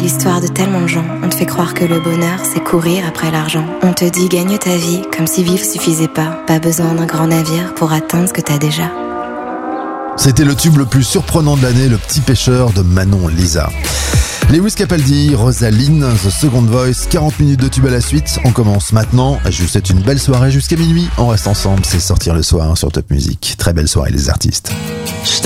l'histoire de tellement de gens. On te fait croire que le bonheur, c'est courir après l'argent. On te dit gagne ta vie, comme si vivre suffisait pas. Pas besoin d'un grand navire pour atteindre ce que t'as déjà. C'était le tube le plus surprenant de l'année, Le Petit Pêcheur de Manon Lisa. Lewis Capaldi, Rosaline, The Second Voice, 40 minutes de tube à la suite. On commence maintenant. Je vous souhaite une belle soirée jusqu'à minuit. On reste ensemble, c'est sortir le soir sur Top Music. Très belle soirée les artistes.